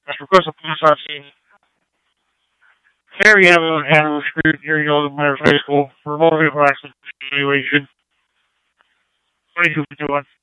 That's because of police officers. Harry Evelyn handles Street during the Myers High School for motor vehicle accident evaluation. 2251.